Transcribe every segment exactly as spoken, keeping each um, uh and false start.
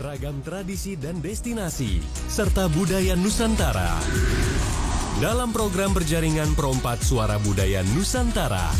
ragam tradisi dan destinasi, serta budaya Nusantara. Dalam program berjaringan Perompat Suara Budaya Nusantara.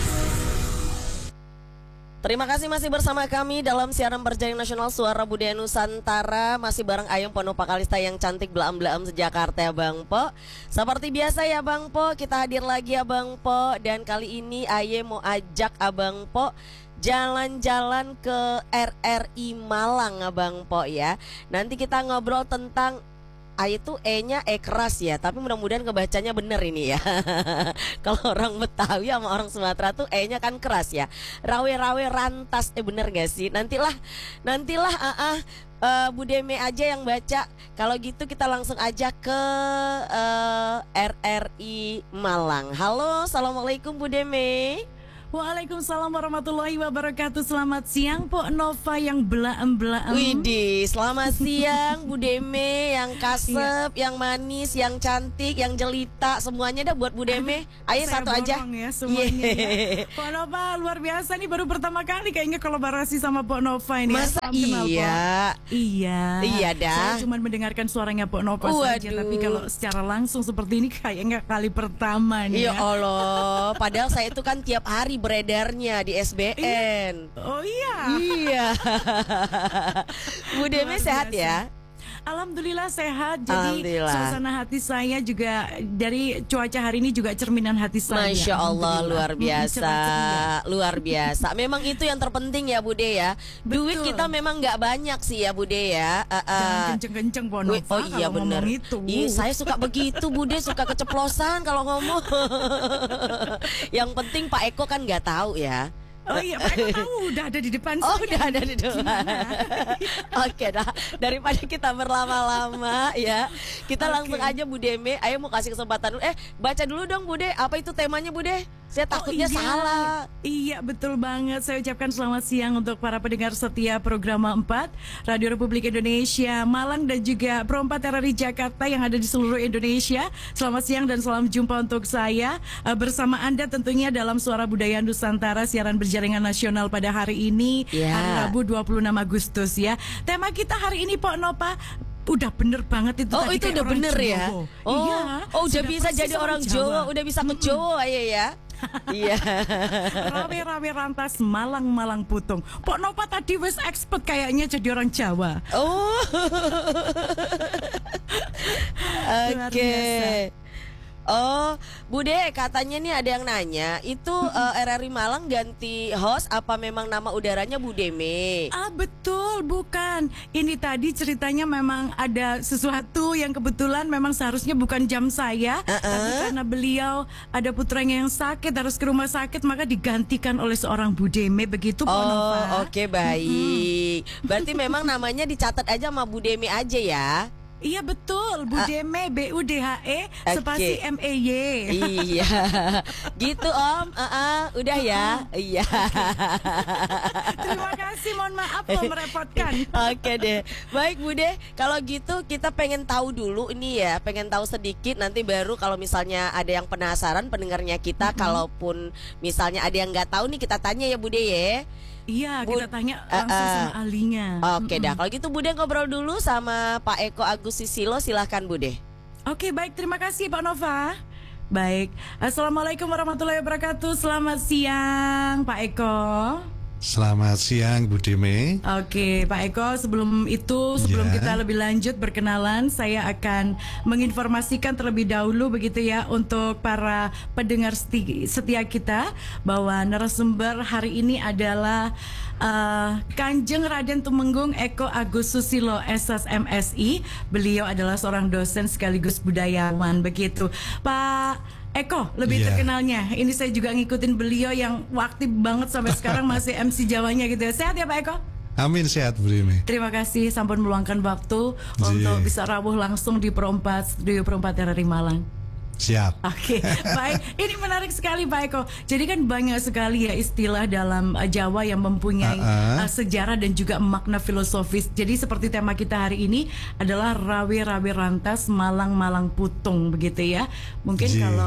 Terima kasih masih bersama kami dalam siaran berjaring nasional Suara Budaya Nusantara. Masih bareng Ayung Ponopa Kalista yang cantik belaam-belaam sejakarta ya Bang Po. Seperti biasa ya Bang Po, kita hadir lagi ya Bang Po. Dan kali ini Aye mau ajak Abang Po jalan-jalan ke R R I Malang Abang Po ya. Nanti kita ngobrol tentang A itu E-nya E keras ya, tapi mudah-mudahan kebacanya bener ini ya. Kalau orang Betawi sama orang Sumatera tuh E-nya kan keras ya. Rawe-rawe rantas, eh bener gak sih? Nantilah, nantilah ah uh, uh, Bu Deme aja yang baca. Kalau gitu kita langsung aja ke uh, R R I Malang. Halo, assalamualaikum Bu Deme. Waalaikumsalam warahmatullahi wabarakatuh. Selamat siang Pok Nova yang belaem-belaem. Widih, selamat siang Bu Deme yang kasep, yang manis, yang cantik, yang jelita, semuanya dah buat Bu Deme. Ayo Saya satu aja. Ya, semuanya ya. Pok Nova luar biasa nih, baru pertama kali kayaknya kolaborasi sama Pok Nova ini. Masa ya, kenal, iya? Pok. Iya. Iya dah. Saya cuma mendengarkan suaranya Pok Nova saja, tapi kalau secara langsung seperti ini kayaknya kali pertama nih. Ya Ya Allah, padahal saya itu kan tiap hari beredarnya di S B N. Oh iya. Iya. Bu Deme sehat ya? Alhamdulillah sehat. Jadi Alhamdulillah. suasana hati saya juga dari cuaca hari ini juga cerminan hati saya. Masya Allah, luar biasa, hmm, luar biasa. Memang itu yang terpenting ya Bude ya. Duit Betul. kita memang nggak banyak sih ya Bude ya. Uh, uh. Jangan kenceng-kenceng Pok Nova. Oh iya benar. Ih, saya suka begitu Bude, suka keceplosan kalau ngomong. Yang penting Pak Eko kan nggak tahu ya. Oh iya, Pak Eko tahu udah ada di depan Oh saya. udah ada di depan. Oke dah, daripada kita berlama-lama ya, kita Oke. langsung aja Bu Deme. Ayo mau kasih kesempatan dulu. Eh baca dulu dong Bude, apa itu temanya Bude? Saya takutnya Oh, iya. salah. Iya betul banget. Saya ucapkan selamat siang untuk para pendengar setia program empat Radio Republik Indonesia Malang dan juga Perompat R R I Jakarta yang ada di seluruh Indonesia. Selamat siang dan salam jumpa untuk saya uh, bersama Anda tentunya dalam Suara Budaya Nusantara, siaran berjaringan nasional pada hari ini, Ya. hari Rabu dua puluh enam Agustus ya. Tema kita hari ini Pok Nova udah bener banget itu. Oh tadi itu kayak udah orang bener ya. Jawa. Oh, Iya, oh udah sudah bisa persis jadi orang Jawa, udah bisa ke Jawa ya ya. Iya. Rawe-rawe rantas Malang-Malang Putung. Pok Nova tadi wis expert kayaknya jadi orang Jawa. Oh. Luar Oke. biasa. Oh, Bude, katanya nih ada yang nanya, itu uh, R R I Malang ganti host apa memang nama udaranya Bu Deme? Ah betul, bukan. Ini tadi ceritanya memang ada sesuatu yang kebetulan memang seharusnya bukan jam saya, Uh-uh. tapi karena beliau ada putranya yang sakit harus ke rumah sakit, maka digantikan oleh seorang Bu Deme, begitu Pok Nova. Oh, oke baik. Berarti memang namanya dicatat aja sama Bu Deme aja ya? Iya betul, Bu Ah. Deme, B U D H E Oke. spasi M E Y. Iya, gitu Om. Uh -uh, udah ya. Iya. Terima kasih, mohon maaf kalau merepotkan. Oke deh, baik Bude. Kalau gitu kita pengen tahu dulu ini ya, pengen tahu sedikit. Nanti baru kalau misalnya ada yang penasaran pendengarnya kita, Mm-hmm. kalaupun misalnya ada yang nggak tahu nih kita tanya ya Bude ya. Iya, Bu- kita tanya uh, langsung uh. sama ahlinya. Oke dah, kalau gitu Bude ngobrol dulu sama Pak Eko Agus Susilo, silahkan Bude. Oke, baik, terima kasih Pak Nova. Baik, assalamualaikum warahmatullahi wabarakatuh. Selamat siang Pak Eko. Selamat siang Bu Deme. Oke Pak Eko, sebelum itu, sebelum Ya. kita lebih lanjut berkenalan, saya akan menginformasikan terlebih dahulu begitu ya untuk para pendengar seti- setia kita bahwa narasumber hari ini adalah uh, Kanjeng Raden Tumenggung Eko Agus Susilo S S M Si. Beliau adalah seorang dosen sekaligus budayawan begitu. Pak Eko lebih Iya. terkenalnya. Ini saya juga ngikutin beliau yang aktif banget sampai sekarang masih M C Jawanya gitu ya. Sehat ya Pak Eko? Amin, sehat Bu Deme. Terima kasih sampun meluangkan waktu Iya. untuk bisa rawuh langsung di Perompat Studio Perompat R R I Malang. Siap. Oke, baik. Ini menarik sekali Pak Eko. Jadi kan banyak sekali ya istilah dalam uh, Jawa yang mempunyai Uh-uh. uh, sejarah dan juga makna filosofis. Jadi seperti tema kita hari ini adalah rawe-rawe rantas Malang-Malang Putung begitu ya. Mungkin Iya. kalau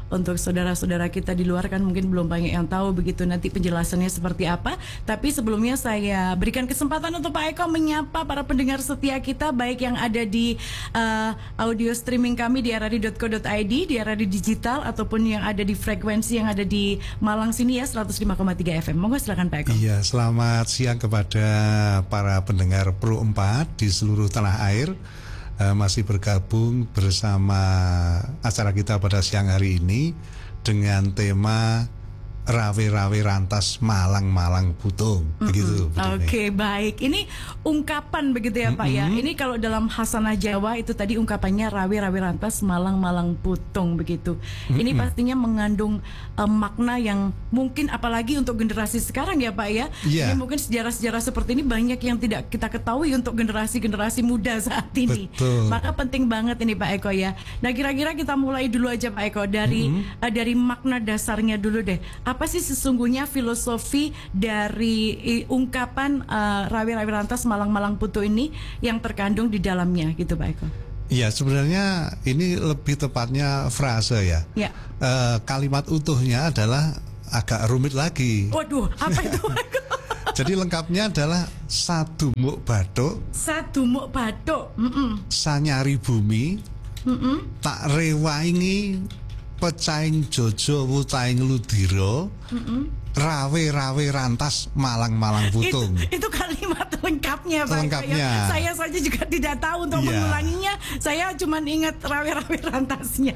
untuk saudara-saudara kita di luar kan mungkin belum banyak yang tahu begitu nanti penjelasannya seperti apa. Tapi sebelumnya saya berikan kesempatan untuk Pak Eko menyapa para pendengar setia kita baik yang ada di uh, audio streaming kami di r r d dot co dot i d, di R R D Digital ataupun yang ada di frekuensi yang ada di Malang sini ya seratus lima koma tiga F M. Monggo silakan Pak Eko. Iya, selamat siang kepada para pendengar Pro empat di seluruh tanah air. Uh, masih bergabung bersama acara kita pada siang hari ini dengan tema Rawe-rawe rantas Malang-Malang Putung, mm-hmm. begitu. Oke, okay, baik. Ini ungkapan begitu ya, mm-hmm. Pak ya. Ini kalau dalam Hasanah Jawa itu tadi ungkapannya rawe-rawe rantas Malang-Malang Putung begitu. Mm-hmm. Ini pastinya mengandung um, makna yang mungkin apalagi untuk generasi sekarang ya, Pak ya. Yeah. Ini mungkin sejarah-sejarah seperti ini banyak yang tidak kita ketahui untuk generasi-generasi muda saat ini. Betul. Maka penting banget ini Pak Eko ya. Nah, kira-kira kita mulai dulu aja Pak Eko dari mm-hmm. uh, dari makna dasarnya dulu deh. Apa sih sesungguhnya filosofi dari i, ungkapan uh, rawe-rawe rantas Malang-Malang Putu ini yang terkandung di dalamnya gitu Pak Eko? Iya, sebenarnya ini lebih tepatnya frase ya. Ya. Uh, kalimat utuhnya adalah agak rumit lagi. Waduh, apa itu Pak Eko? Jadi lengkapnya adalah sadumuk bathuk, sadumuk bathuk, mm-mm. sanyari bumi, mm-mm. tak rewangi pecaing jojo wutaing ludira, mm-hmm. rawe-rawe rantas Malang-Malang Putung. Itu, itu kalimat lengkapnya Pak. Lengkapnya. Saya, saya saja juga tidak tahu untuk yeah. mengulanginya. Saya cuma ingat rawe-rawe rantasnya.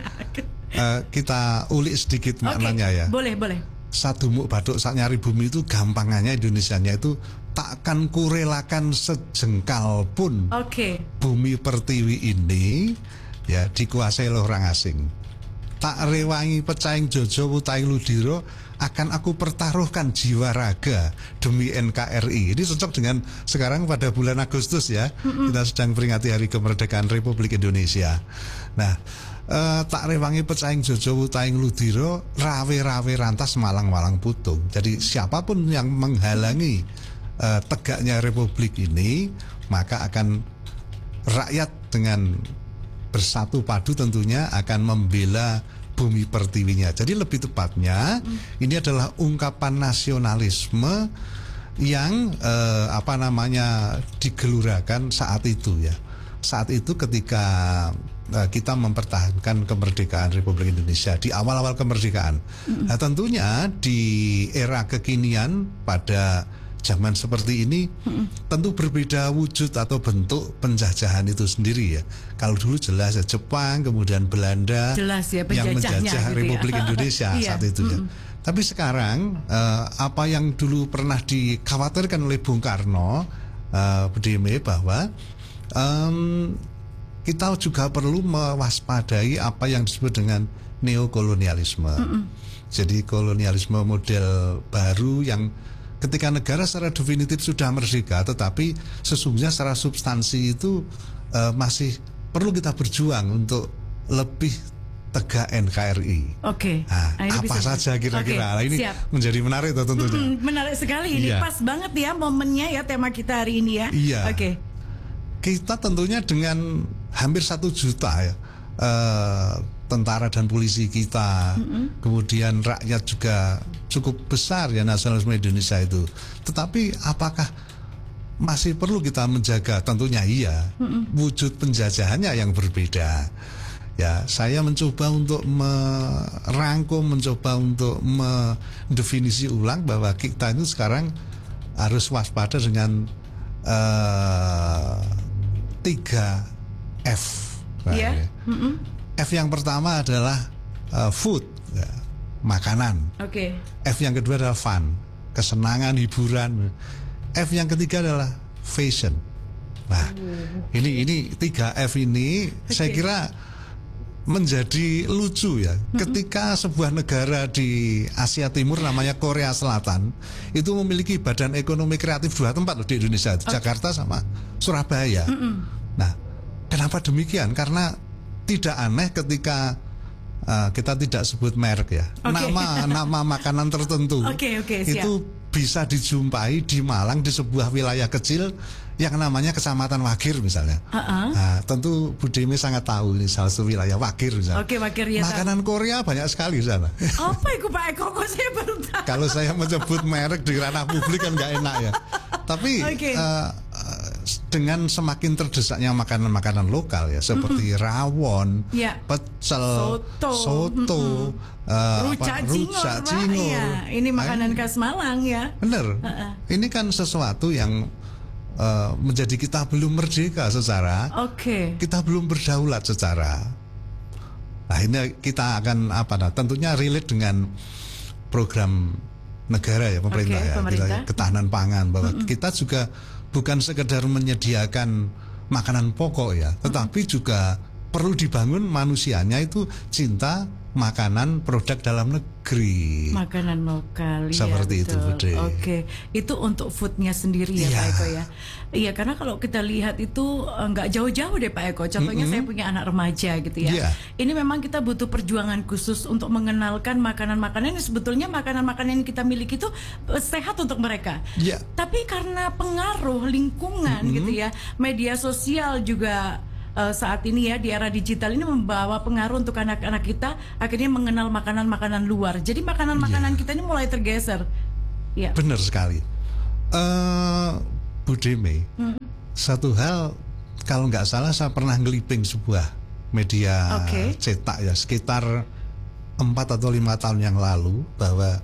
Uh, kita ulik sedikit maknanya okay. ya. Boleh, boleh. Sadumuk bathuk sanyari bumi itu gampangannya Indonesianya itu takkan kurelakan sejengkal pun. Oke. Okay. Bumi pertiwi ini ya dikuasai oleh orang asing. Tak rewangi pecaing jojo wutaing ludira akan aku pertaruhkan jiwa raga demi N K R I. Ini cocok dengan sekarang pada bulan Agustus ya. Mm-hmm. Kita sedang peringati Hari Kemerdekaan Republik Indonesia. Nah, eh, tak rewangi pecaing jojo wutaing ludira rawe-rawe rantas Malang-Malang Putung. Jadi siapapun yang menghalangi eh, tegaknya Republik ini, maka akan rakyat dengan bersatu padu tentunya akan membela bumi pertiwinya. Jadi lebih tepatnya mm. ini adalah ungkapan nasionalisme yang eh, apa namanya digelurakan saat itu ya. Saat itu ketika eh, kita mempertahankan kemerdekaan Republik Indonesia di awal-awal kemerdekaan. Mm. Nah, tentunya di era kekinian pada zaman seperti ini hmm. tentu berbeda wujud atau bentuk penjajahan itu sendiri ya. Kalau dulu jelas ya Jepang, kemudian Belanda jelas ya, yang menjajah gitu Republik ya. Indonesia saat itu ya. Hmm. Tapi sekarang uh, apa yang dulu pernah dikhawatirkan oleh Bung Karno, uh, B D M bahwa um, kita juga perlu mewaspadai apa yang disebut dengan neokolonialisme. Hmm. Jadi kolonialisme model baru yang ketika negara secara definitif sudah merdeka, tetapi sesungguhnya secara substansi itu uh, masih perlu kita berjuang untuk lebih tegak N K R I. Oke. Okay. Nah, apa bisa saja kira-kira? Okay, ini siap. Menjadi menarik tentunya. Hmm, menarik sekali ini, iya. Pas banget ya momennya ya tema kita hari ini ya. Iya. Oke. Okay. Kita tentunya dengan hampir satu juta ya. Uh, tentara dan polisi kita, mm-hmm. kemudian rakyat juga cukup besar ya nasionalisme Indonesia itu. Tetapi apakah masih perlu kita menjaga? Tentunya iya. Mm-hmm. Wujud penjajahannya yang berbeda. Ya, saya mencoba untuk merangkum, mencoba untuk mendefinisi ulang bahwa kita itu sekarang harus waspada dengan uh, tiga F. Iya. Yeah. Mm-hmm. F yang pertama adalah uh, food, ya, makanan. Oke. Okay. F yang kedua adalah fun, kesenangan, hiburan. F yang ketiga adalah fashion. Nah, uh. ini ini tiga F ini okay. saya kira menjadi lucu ya. Mm-hmm. Ketika sebuah negara di Asia Timur namanya Korea Selatan itu memiliki badan ekonomi kreatif dua tempat loh di Indonesia, okay. Jakarta sama Surabaya. Mm-hmm. Nah, kenapa demikian? Karena tidak aneh ketika uh, kita tidak sebut merek ya, okay. nama nama makanan tertentu okay, okay, itu bisa dijumpai di Malang di sebuah wilayah kecil yang namanya Kecamatan Wagir misalnya. Uh-uh. Nah, tentu Bu Demi sangat tahu ini salah satu wilayah Wagir misalnya. Oke, Wagir ya. Makanan tahu. Korea banyak sekali di sana. Apa itu Pak Eko? Kok saya baru tahu. Kalau saya menyebut merek di ranah publik kan nggak enak ya. Tapi okay. uh, uh, dengan semakin terdesaknya makanan-makanan lokal ya seperti mm-hmm. rawon, yeah. pecel, soto, soto mm-hmm. uh, rujak cingur, cingur. Ya. Ini makanan khas Malang ya. Bener. Uh-uh. Ini kan sesuatu yang Uh, menjadi kita belum merdeka secara, okay. kita belum berdaulat secara. Nah ini kita akan apa? Nah tentunya relate dengan program negara ya pemerintah okay, ya, pemerintah. Kita, ketahanan pangan bahwa mm-mm. kita juga bukan sekedar menyediakan makanan pokok ya, tetapi mm-mm. juga perlu dibangun manusianya itu cinta makanan produk dalam negeri, makanan lokal seperti ya, itu Bu. Oke, itu untuk foodnya sendiri ya, ya Pak Eko ya. Iya, karena kalau kita lihat itu nggak jauh-jauh deh Pak Eko. Contohnya mm-hmm. saya punya anak remaja gitu ya. Yeah. Ini memang kita butuh perjuangan khusus untuk mengenalkan makanan-makanan yang sebetulnya makanan-makanan yang kita miliki itu sehat untuk mereka. Yeah. Tapi karena pengaruh lingkungan mm-hmm. gitu ya, media sosial juga Uh, saat ini ya di era digital ini membawa pengaruh untuk anak-anak kita akhirnya mengenal makanan-makanan luar. Jadi makanan-makanan yeah. kita ini mulai tergeser. Ya. Benar sekali. Uh, Bu Demi, hmm. satu hal kalau nggak salah saya pernah ngeliping sebuah media okay. cetak ya sekitar empat atau lima tahun yang lalu bahwa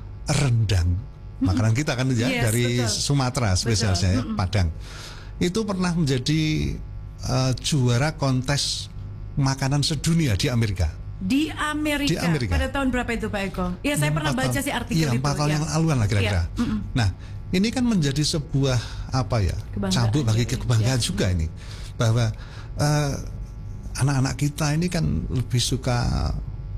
rendang hmm. makanan kita kan ya yes, dari betul. Sumatera spesialnya ya, hmm. Padang itu pernah menjadi Uh, juara kontes makanan sedunia di Amerika. Di Amerika. Di Amerika. Pada tahun berapa itu Pak Eko? Ya saya pernah baca sih artikel iya, itu. Iya, empat tahun ya. yang laluan lah kira-kira. Ya. Nah, ini kan menjadi sebuah apa ya? Cambuk bagi kebanggaan ya. juga ini, bahwa uh, anak-anak kita ini kan lebih suka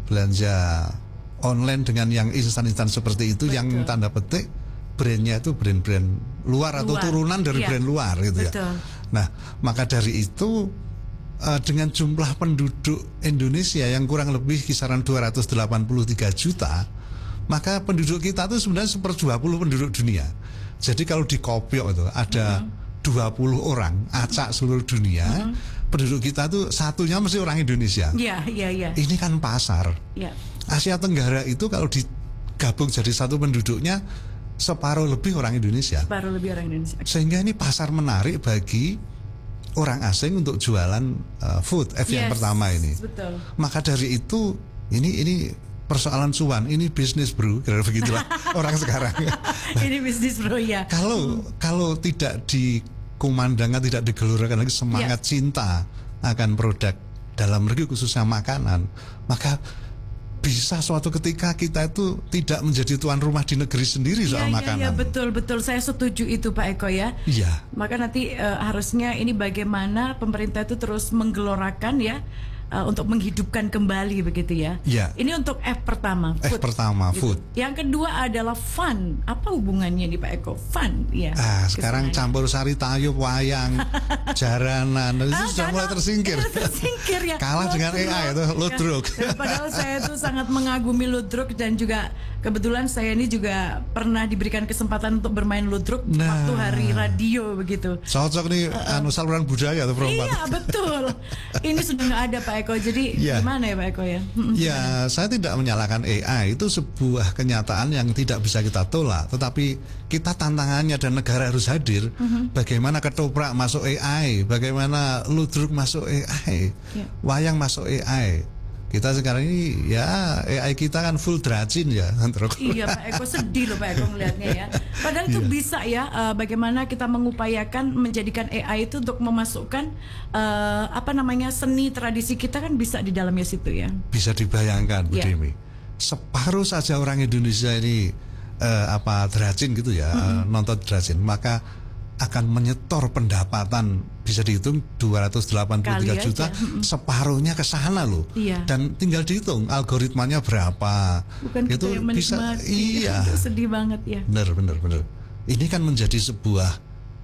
belanja online dengan yang instan-instan seperti itu. Betul. Yang tanda petik brandnya itu brand-brand luar, luar atau turunan dari ya. brand luar gitu Betul. ya. Nah, maka dari itu uh, dengan jumlah penduduk Indonesia yang kurang lebih kisaran dua ratus delapan puluh tiga juta, maka penduduk kita itu sebenarnya seper dua puluh penduduk dunia. Jadi kalau di Kopiok itu ada mm-hmm. dua puluh orang, acak seluruh dunia, mm-hmm. penduduk kita itu satunya mesti orang Indonesia. Iya, iya, iya. Ini kan pasar. Yeah. Asia Tenggara itu kalau digabung jadi satu penduduknya separuh lebih orang Indonesia. Separuh lebih orang Indonesia. Sehingga ini pasar menarik bagi orang asing untuk jualan uh, food F yes, yang pertama ini. Betul. Maka dari itu ini ini persoalan cuan, ini bisnis bro, kira-kira begitulah orang sekarang. Nah, ini bisnis bro ya. Kalau hmm. kalau tidak dikumandangkan, tidak digelurakan lagi semangat yeah. cinta akan produk dalam negeri khususnya makanan, maka bisa suatu ketika kita itu tidak menjadi tuan rumah di negeri sendiri soal ya, makanan. Iya, betul betul saya setuju itu Pak Eko ya. Iya. Maka nanti uh, harusnya ini bagaimana pemerintah itu terus menggelorakan ya uh, untuk menghidupkan kembali begitu ya. Iya. Ini untuk F pertama. F food, pertama gitu. Food. Yang kedua adalah fun. Apa hubungannya nih Pak Eko? Fun ya. Ah sekarang campur sari tayub wayang jaranan itu ah, sudah mulai tersingkir. Tersingkir ya. Kalah dengan A I itu ludruk. Ya, padahal saya itu sangat mengagumi ludruk dan juga kebetulan saya ini juga pernah diberikan kesempatan untuk bermain ludruk nah, waktu hari radio begitu. Cocok nih uh, anu saluran budaya atau perempuan. Iya betul. Ini sudah nggak ada Pak Eko. Jadi ya. gimana ya Pak Eko ya? Ya saya tidak menyalahkan A I, itu sebuah kenyataan yang tidak bisa kita tolak. Tetapi kita tantangannya dan negara harus hadir. Uh-huh. Bagaimana ketoprak masuk A I, bagaimana ludruk masuk A I, ya. wayang masuk A I. Kita sekarang ini ya A I kita kan full dracin ya. Iya Pak Eko, sedih loh Pak Eko melihatnya ya. Padahal itu yeah. bisa ya uh, bagaimana kita mengupayakan menjadikan A I itu untuk memasukkan uh, apa namanya seni tradisi kita kan bisa di dalamnya situ ya. Bisa dibayangkan Bu yeah. Demi. Separuh saja orang Indonesia ini uh, apa dracin gitu ya, mm-hmm. uh, nonton dracin, maka akan menyetor pendapatan bisa dihitung dua ratus delapan puluh tiga juta, separuhnya ke sana loh. Iya. Dan tinggal dihitung algoritmanya berapa. Bukan itu yang bisa iya. Itu sedih banget ya. Benar benar benar. Ini kan menjadi sebuah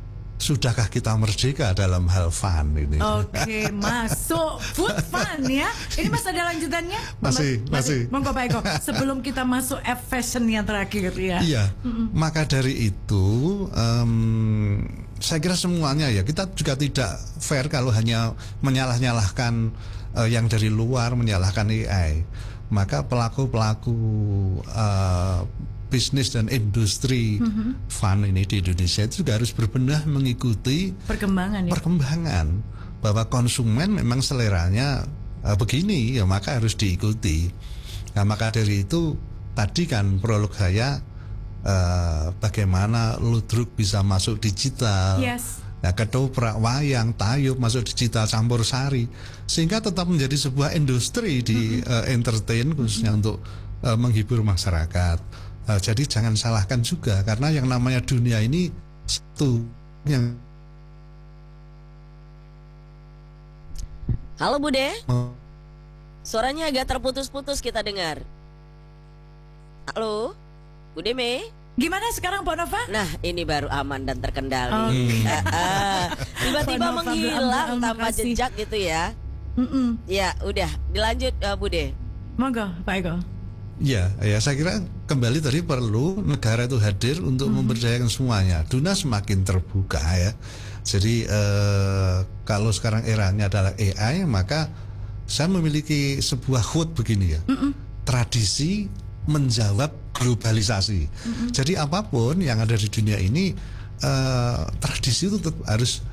sudahkah kita merdeka dalam hal fun ini? Oke, masuk food fun ya. Ini Mas ada lanjutannya? Masih, masih. Monggo Pak Eko. Sebelum kita masuk F fashion yang terakhir ya. Iya. Mm-mm. Maka dari itu, um, saya kira semuanya ya, kita juga tidak fair kalau hanya menyalah-nyalahkan uh, yang dari luar, menyalahkan A I. Maka pelaku-pelaku uh, bisnis dan industri mm-hmm. fun ini di Indonesia itu juga harus berbenah mengikuti perkembangan, ya? perkembangan bahwa konsumen memang seleranya uh, begini, ya maka harus diikuti. Nah, maka dari itu tadi kan prolog saya uh, bagaimana ludruk bisa masuk digital. Yes. Nah, ketoprak, wayang, tayub masuk digital, campur sari, sehingga tetap menjadi sebuah industri di mm-hmm. uh, entertain khususnya mm-hmm. untuk uh, menghibur masyarakat. Uh, jadi jangan salahkan juga, karena yang namanya dunia ini satu yang. Halo Bude, suaranya agak terputus-putus kita dengar. Halo, Bude Me. Gimana sekarang Mbak Nova? Nah ini baru aman dan terkendali. Okay. uh, uh, Tiba-tiba Nova, menghilang tanpa makasih. jejak gitu ya. Mm-mm. Ya udah dilanjut uh, Bude. Monggo Pak Eko. Ya, ya saya kira kembali tadi perlu negara itu hadir untuk mm-hmm. memberdayakan semuanya. Dunia semakin terbuka ya. Jadi eh, kalau sekarang eranya adalah A I, maka saya memiliki sebuah quote begini ya. Mm-hmm. Tradisi menjawab globalisasi. Mm-hmm. Jadi apapun yang ada di dunia ini, eh, tradisi itu tetap harus